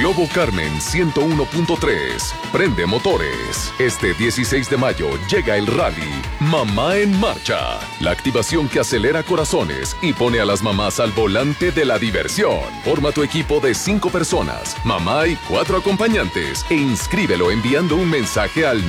Globo Carmen 101.3. Prende motores. Este 16 de mayo llega el rally Mamá en Marcha. La activación que acelera corazones y pone a las mamás al volante de la diversión. Forma tu equipo de 5 personas, mamá y 4 acompañantes e inscríbelo enviando un mensaje al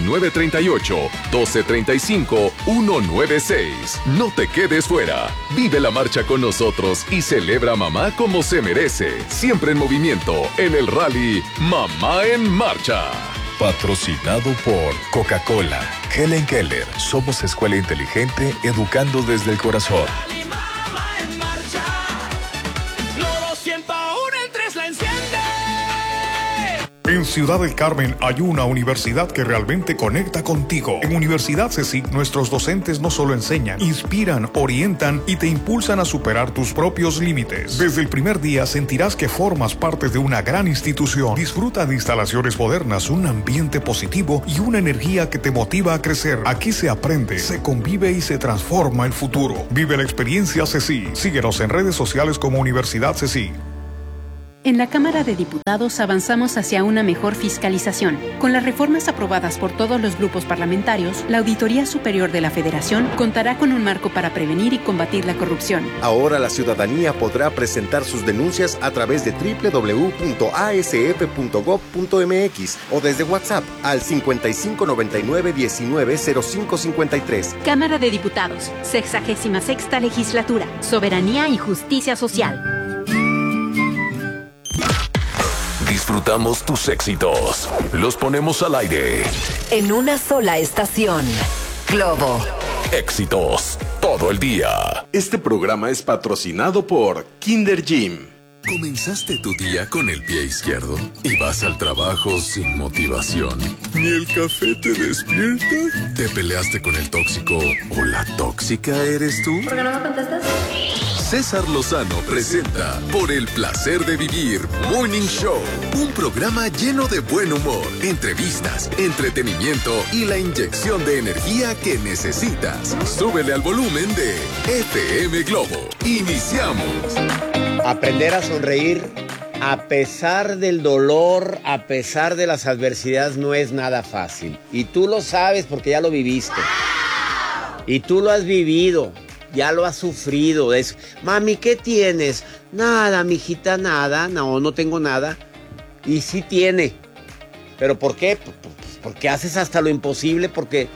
938-1235-196. No te quedes fuera. Vive la marcha con nosotros y celebra a mamá como se merece. Siempre en movimiento en el rally Mamá en Marcha. Patrocinado por Coca-Cola. Helen Keller. Somos escuela inteligente, educando desde el corazón. En Ciudad del Carmen hay una universidad que realmente conecta contigo. En Universidad CECIC, nuestros docentes no solo enseñan, inspiran, orientan y te impulsan a superar tus propios límites. Desde el primer día sentirás que formas parte de una gran institución. Disfruta de instalaciones modernas, un ambiente positivo y una energía que te motiva a crecer. Aquí se aprende, se convive y se transforma el futuro. Vive la experiencia CECIC. Síguenos en redes sociales como Universidad CECIC. En la Cámara de Diputados avanzamos hacia una mejor fiscalización. Con las reformas aprobadas por todos los grupos parlamentarios, la Auditoría Superior de la Federación contará con un marco para prevenir y combatir la corrupción. Ahora la ciudadanía podrá presentar sus denuncias a través de www.asf.gov.mx o desde WhatsApp al 5599-190553. Cámara de Diputados, 66ª Legislatura, Soberanía y Justicia Social. Disfrutamos tus éxitos. Los ponemos al aire. En una sola estación. Globo. Éxitos todo el día. Este programa es patrocinado por Kinder Gym. ¿Comenzaste tu día con el pie izquierdo y vas al trabajo sin motivación? ¿Ni el café te despierta? ¿Te peleaste con el tóxico o la tóxica eres tú? ¿Por qué no me contestas? César Lozano presenta Por el placer de vivir Morning Show, un programa lleno de buen humor, entrevistas, entretenimiento y la inyección de energía que necesitas. Súbele al volumen de FM Globo. Iniciamos. Aprender a sonreír a pesar del dolor, a pesar de las adversidades, no es nada fácil. Y tú lo sabes porque ya lo viviste. Y tú lo has vivido. Ya lo has sufrido. Mami, ¿qué tienes? Nada, mijita, nada. No tengo nada. Y sí tiene. ¿Pero por qué? Porque haces hasta lo imposible. Porque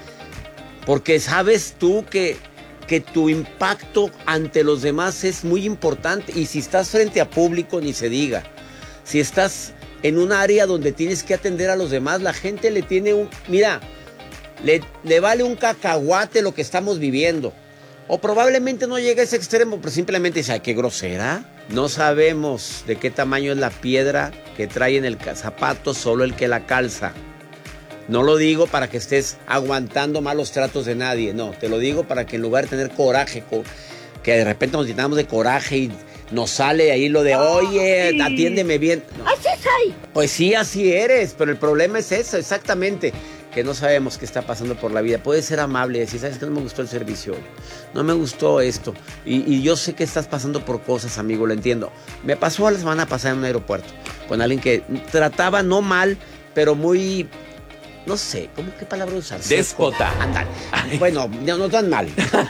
sabes tú que tu impacto ante los demás es muy importante. Y si estás frente a público, ni se diga. Si estás en un área donde tienes que atender a los demás, la gente le tiene Mira, le vale un cacahuate lo que estamos viviendo. O probablemente no llegue a ese extremo, pero simplemente dice, ay, qué grosera. No sabemos de qué tamaño es la piedra que trae en el zapato, solo el que la calza. No lo digo para que estés aguantando malos tratos de nadie, no. Te lo digo para que en lugar de tener coraje, que de repente nos llenamos de coraje y nos sale ahí lo de, oye, atiéndeme bien. No. ¡Así soy! Pues sí, así eres, pero el problema es eso, exactamente. Que no sabemos qué está pasando por la vida. Puedes ser amable y decir, ¿sabes qué? No me gustó el servicio hoy. No me gustó esto. Y yo sé que estás pasando por cosas, amigo, lo entiendo. Me pasó la semana pasada en un aeropuerto con alguien que trataba no mal, pero muy, no sé, ¿qué palabra usar? Déspota. Andale. Bueno, no tan mal.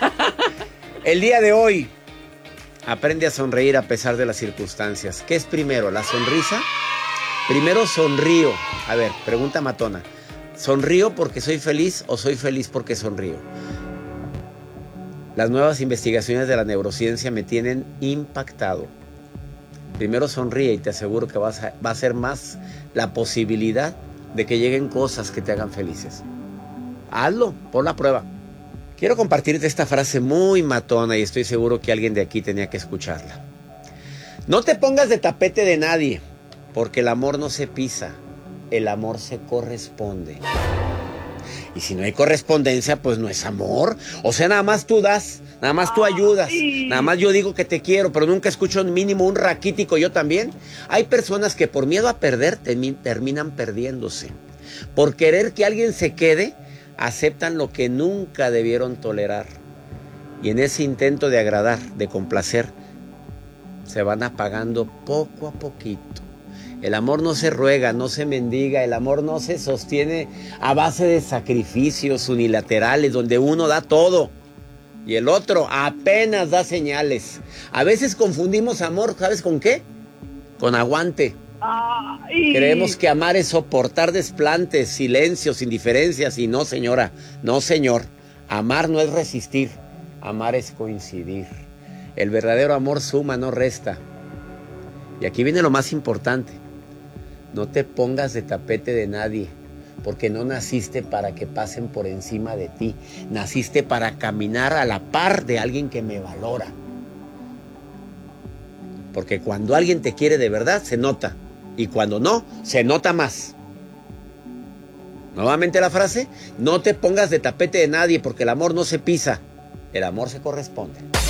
El día de hoy, aprende a sonreír a pesar de las circunstancias. ¿Qué es primero, la sonrisa? Primero sonrío. A ver, pregunta matona. ¿Sonrío porque soy feliz o soy feliz porque sonrío? Las nuevas investigaciones de la neurociencia me tienen impactado. Primero sonríe y te aseguro que va a ser más la posibilidad de que lleguen cosas que te hagan felices. Hazlo, pon la prueba. Quiero compartirte esta frase muy matona y estoy seguro que alguien de aquí tenía que escucharla. No te pongas de tapete de nadie, porque el amor no se pisa. El amor se corresponde. Y si no hay correspondencia, pues no es amor. O sea, nada más tú das, nada más tú ayudas. Nada más yo digo que te quiero, pero nunca escucho mínimo un raquítico, yo también. Hay personas que por miedo a perder terminan perdiéndose. Por querer que alguien se quede, aceptan lo que nunca debieron tolerar. Y en ese intento de agradar, de complacer, se van apagando poco a poquito. El amor no se ruega, no se mendiga, el amor no se sostiene a base de sacrificios unilaterales donde uno da todo y el otro apenas da señales. A veces confundimos amor, ¿sabes con qué? Con aguante. Ay. Creemos que amar es soportar desplantes, silencios, indiferencias y no, señora, no, señor. Amar no es resistir, amar es coincidir. El verdadero amor suma, no resta. Y aquí viene lo más importante. No te pongas de tapete de nadie, porque no naciste para que pasen por encima de ti. Naciste para caminar a la par de alguien que me valora. Porque cuando alguien te quiere de verdad, se nota. Y cuando no, se nota más. Nuevamente la frase, no te pongas de tapete de nadie, porque el amor no se pisa, el amor se corresponde.